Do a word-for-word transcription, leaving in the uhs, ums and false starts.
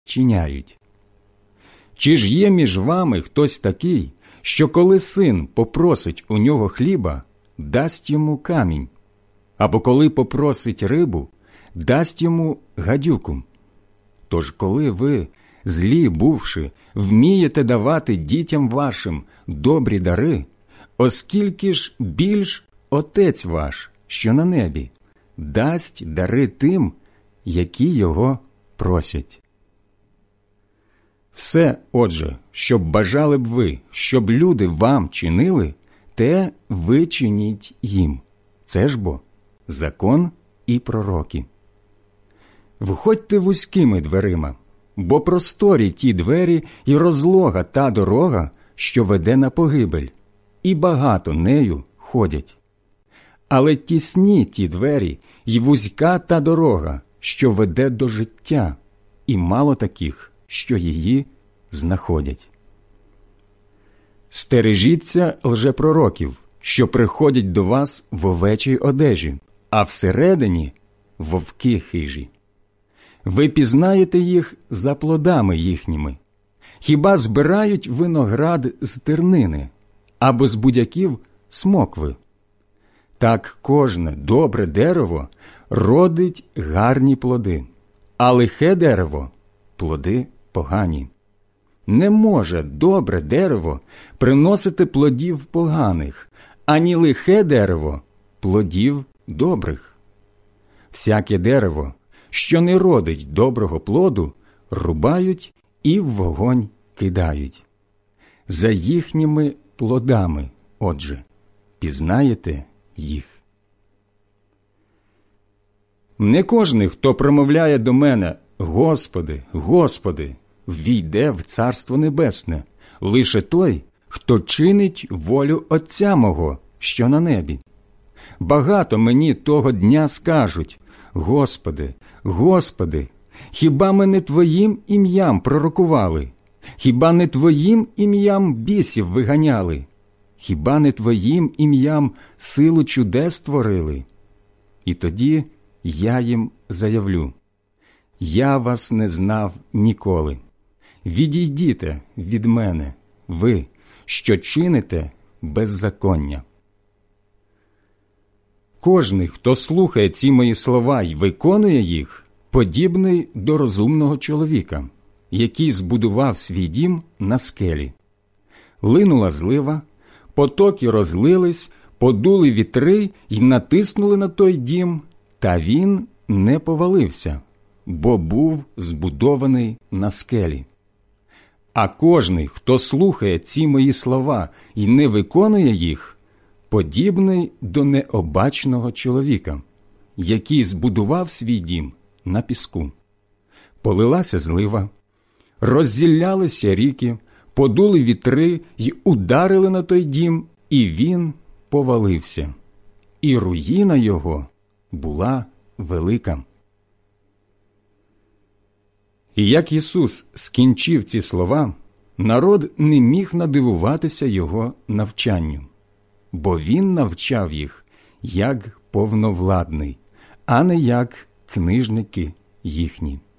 чиняють. Чи ж є між вами хтось такий, що коли син попросить у нього хліба, дасть йому камінь, або коли попросить рибу, дасть йому гадюку? Тож коли ви, злі бувши, вмієте давати дітям вашим добрі дари, оскільки ж більш Отець ваш, що на небі, дасть дари тим, які його просять. Все, отже, що бажали б ви, щоб люди вам чинили, те ви чиніть їм. Це ж бо закон і пророки. Входьте вузькими дверима, бо просторі ті двері і розлога та дорога, що веде на погибель, і багато нею ходять. Але тісні ті двері і вузька та дорога, що веде до життя, і мало таких, що її знаходять. Стережіться лжепророків, що приходять до вас в овечій одежі, а всередині – вовки хижі. Ви пізнаєте їх за плодами їхніми. Хіба збирають виноград з тернини, або з будяків – смокви? Так кожне добре дерево родить гарні плоди, а лихе дерево – плоди погані. Не може добре дерево приносити плодів поганих, ані лихе дерево – плодів добрих. Всяке дерево, що не родить доброго плоду, рубають і в вогонь кидають. За їхніми плодами, отже, пізнаєте їх. Не кожний, хто промовляє до мене «Господи, Господи», ввійде в Царство Небесне, лише той, хто чинить волю Отця мого, що на небі. Багато мені того дня скажуть: «Господи, Господи, хіба ми не Твоїм ім'ям пророкували? Хіба не Твоїм ім'ям бісів виганяли? Хіба не Твоїм ім'ям силу чудес творили?» І тоді я їм заявлю: «Я вас не знав ніколи. Відійдіте від мене, ви, що чините беззаконня». Кожний, хто слухає ці мої слова й виконує їх, подібний до розумного чоловіка, який збудував свій дім на скелі. Линула злива, потоки розлились, подули вітри й натиснули на той дім, та він не повалився, бо був збудований на скелі. А кожний, хто слухає ці мої слова й не виконує їх, подібний до необачного чоловіка, який збудував свій дім на піску. Полилася злива, роззіллялися ріки, подули вітри й ударили на той дім, і він повалився, і руїна його була велика. І як Ісус скінчив ці слова, народ не міг надивуватися Його навчанню, бо Він навчав їх як повновладний, а не як книжники їхні.